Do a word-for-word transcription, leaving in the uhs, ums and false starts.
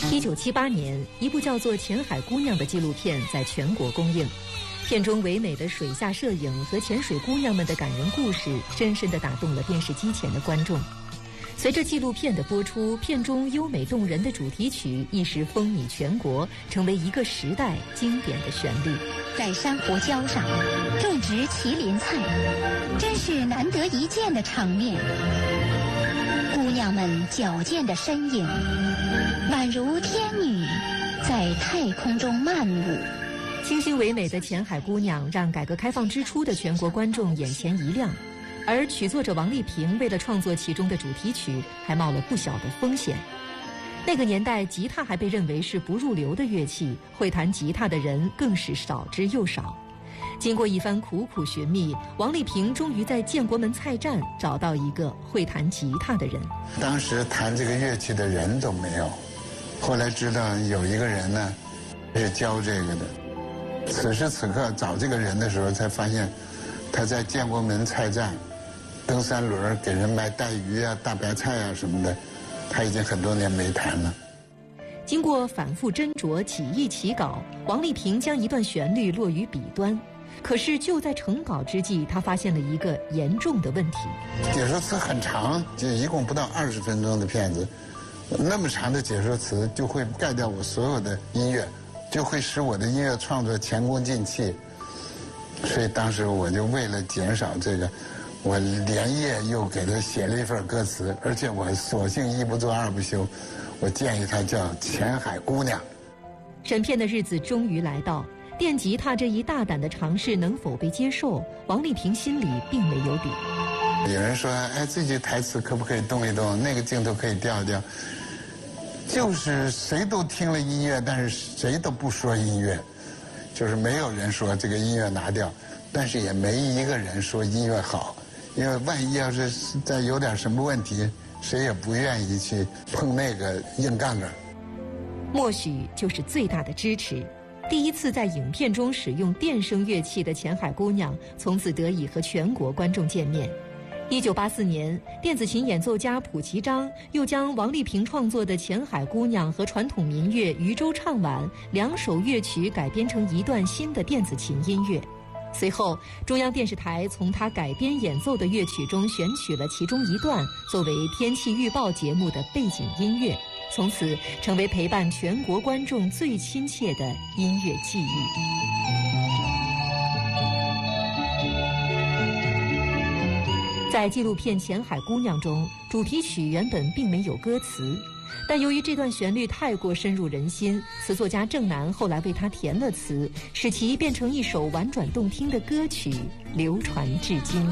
一九七八年，一部叫做《浅海姑娘》的纪录片在全国公映。片中唯美的水下摄影和潜水姑娘们的感人故事，深深地打动了电视机前的观众。随着纪录片的播出，片中优美动人的主题曲一时风靡全国，成为一个时代经典的旋律。 在珊瑚礁上种植麒麟菜，真是难得一见的场面。姑娘们矫健的身影，宛如天女在太空中漫舞。 清新唯美的浅海姑娘让改革开放之初的全国观众眼前一亮，而曲作者王丽萍为了创作其中的主题曲，还冒了不小的风险。那个年代，吉他还被认为是不入流的乐器，会弹吉他的人更是少之又少。经过一番苦苦寻觅，王丽萍终于在建国门菜站找到一个会弹吉他的人。 当时弹这个乐器的人都没有，后来知道有一个人呢是教这个的。此时此刻找这个人的时候，才发现他在建国门菜站蹬三轮给人卖带鱼啊、大白菜啊什么的，他已经很多年没弹了。 经过反复斟酌、起意起稿，王丽萍将一段旋律落于笔端。可是就在成稿之际，他发现了一个严重的问题。 解说词很长，就一共不到二十分钟的片子，那么长的解说词就会盖掉我所有的音乐，就会使我的音乐创作前功尽弃。所以当时我就为了减少这个，我连夜又给他写了一份歌词，而且我索性一不做二不休，我建议他叫《浅海姑娘》。 审片的日子终于来到，电吉他这一大胆的尝试能否被接受，王丽萍心里并没有底。 有人说，哎，这句台词可不可以动一动，那个镜头可以调一调，就是谁都听了音乐，但是谁都不说音乐，就是没有人说这个音乐拿掉，但是也没一个人说音乐好，因为万一要是再有点什么问题，谁也不愿意去碰那个硬杠杠。 默许就是最大的支持。第一次在影片中使用电声乐器的浅海姑娘，从此得以和全国观众见面。一九八四年，电子琴演奏家卜其章又将王丽萍创作的《浅海姑娘》和传统民乐《渔舟唱晚》两首乐曲改编成一段新的电子琴音乐。随后，中央电视台从他改编演奏的乐曲中选取了其中一段，作为天气预报节目的背景音乐，从此成为陪伴全国观众最亲切的音乐记忆。在纪录片《浅海姑娘》中，主题曲原本并没有歌词，但由于这段旋律太过深入人心，词作家郑楠后来为它填了词，使其变成一首婉转动听的歌曲，流传至今。